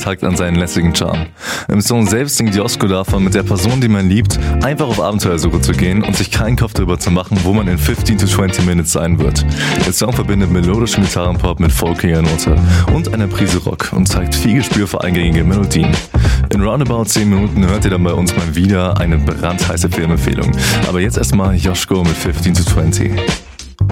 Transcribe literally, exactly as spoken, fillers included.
Kontakt an seinen lässigen Charme. Im Song selbst singt Josko davon, mit der Person, die man liebt, einfach auf Abenteuersuche zu gehen und sich keinen Kopf darüber zu machen, wo man in fifteen to twenty minutes sein wird. Der Song verbindet melodischen Gitarrenpop mit folkiger Note und einer Prise Rock und zeigt viel Gespür für eingängige Melodien. In roundabout zehn Minuten hört ihr dann bei uns mal wieder eine brandheiße Filmempfehlung. Aber jetzt erstmal Josko mit fifteen to twenty.